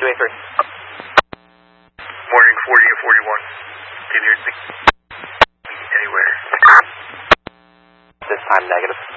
283. Morning 40 to 41. Can you hear me? Anywhere. This time negative.